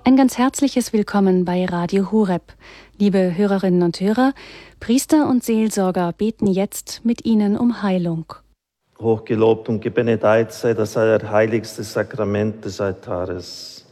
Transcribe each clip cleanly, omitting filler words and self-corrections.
Ein ganz herzliches Willkommen bei Radio Horeb. Liebe Hörerinnen und Hörer, Priester und Seelsorger beten jetzt mit Ihnen um Heilung. Hochgelobt und gebenedeit sei das allerheiligste Sakrament des Altares.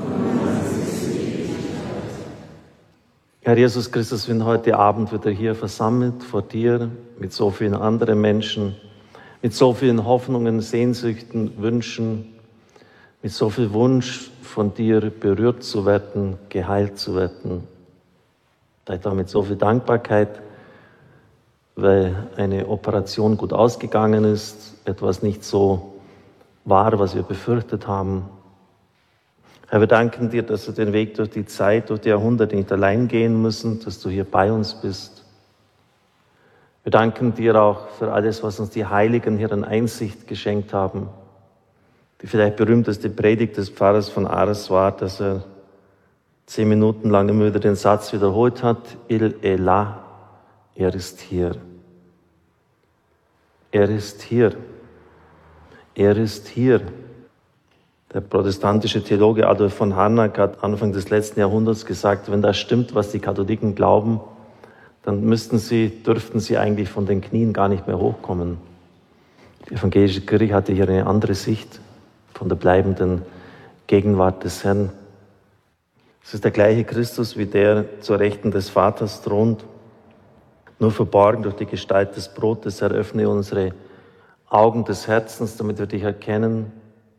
Herr Jesus Christus, wir sind heute Abend wieder hier versammelt vor dir mit so vielen anderen Menschen, mit so vielen Hoffnungen, Sehnsüchten, Wünschen, mit so viel Wunsch von dir berührt zu werden, geheilt zu werden. Vielleicht auch mit so viel Dankbarkeit, weil eine Operation gut ausgegangen ist, etwas nicht so war, was wir befürchtet haben. Herr, wir danken dir, dass wir den Weg durch die Zeit, durch die Jahrhunderte nicht allein gehen müssen, dass du hier bei uns bist. Wir danken dir auch für alles, was uns die Heiligen hier an Einsicht geschenkt haben. Die vielleicht berühmteste Predigt des Pfarrers von Ars war, dass er 10 Minuten lang immer wieder den Satz wiederholt hat, Il est là, er ist hier. Er ist hier. Er ist hier. Der protestantische Theologe Adolf von Harnack hat Anfang des letzten Jahrhunderts gesagt, wenn das stimmt, was die Katholiken glauben, dann dürften sie eigentlich von den Knien gar nicht mehr hochkommen. Die evangelische Kirche hatte hier eine andere Sicht von der bleibenden Gegenwart des Herrn. Es ist der gleiche Christus, wie der zur Rechten des Vaters thront, nur verborgen durch die Gestalt des Brotes. Eröffne unsere Augen des Herzens, damit wir dich erkennen,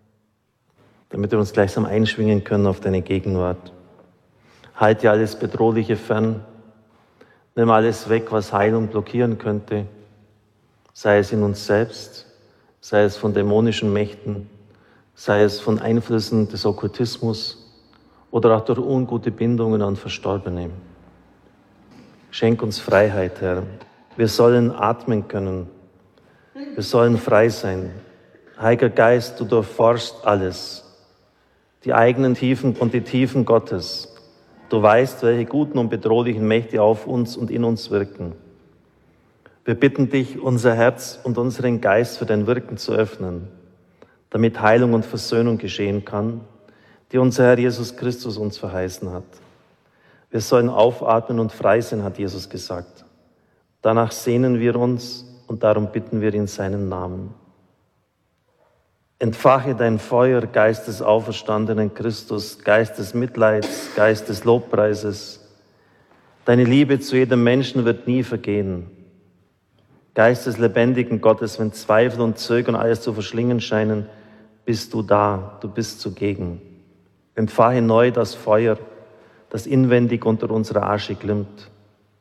damit wir uns gleichsam einschwingen können auf deine Gegenwart. Halte alles Bedrohliche fern, nimm alles weg, was Heilung blockieren könnte, sei es in uns selbst, sei es von dämonischen Mächten, sei es von Einflüssen des Okkultismus oder auch durch ungute Bindungen an Verstorbene. Schenk uns Freiheit, Herr. Wir sollen atmen können. Wir sollen frei sein. Heiliger Geist, du durchforschst alles, die eigenen Tiefen und die Tiefen Gottes. Du weißt, welche guten und bedrohlichen Mächte auf uns und in uns wirken. Wir bitten dich, unser Herz und unseren Geist für dein Wirken zu öffnen, damit Heilung und Versöhnung geschehen kann, die unser Herr Jesus Christus uns verheißen hat. Wir sollen aufatmen und frei sein, hat Jesus gesagt. Danach sehnen wir uns und darum bitten wir in seinem Namen. Entfache dein Feuer, Geist des auferstandenen Christus, Geist des Mitleids, Geist des Lobpreises. Deine Liebe zu jedem Menschen wird nie vergehen. Geist des lebendigen Gottes, wenn Zweifel und Zögern alles zu verschlingen scheinen, bist du da, du bist zugegen. Entfache neu das Feuer, das inwendig unter unserer Asche glimmt.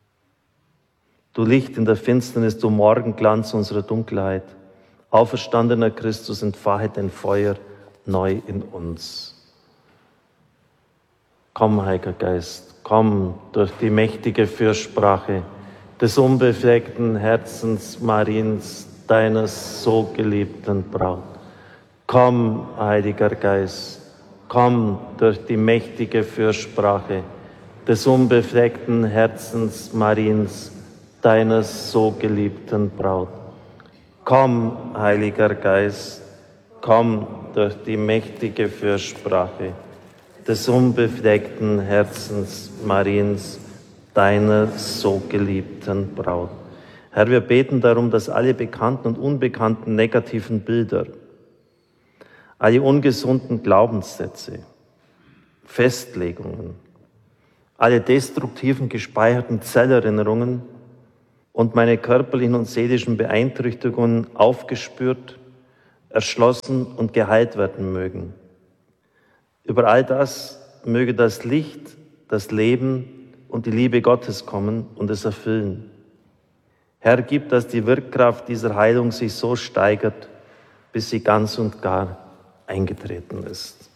Du Licht in der Finsternis, du Morgenglanz unserer Dunkelheit. Auferstandener Christus, entfache dein Feuer neu in uns. Komm, Heiliger Geist, komm durch die mächtige Fürsprache des unbefleckten Herzens Mariens, deiner so geliebten Braut. Komm, Heiliger Geist, komm durch die mächtige Fürsprache des unbefleckten Herzens Mariens, deiner so geliebten Braut. Komm, Heiliger Geist, komm durch die mächtige Fürsprache des unbefleckten Herzens Mariens, deiner so geliebten Braut. Herr, wir beten darum, dass alle bekannten und unbekannten negativen Bilder, alle ungesunden Glaubenssätze, Festlegungen, alle destruktiven gespeicherten Zellerinnerungen und meine körperlichen und seelischen Beeinträchtigungen aufgespürt, erschlossen und geheilt werden mögen. Über all das möge das Licht, das Leben und die Liebe Gottes kommen und es erfüllen. Herr, gib, dass die Wirkkraft dieser Heilung sich so steigert, bis sie ganz und gar eingetreten ist.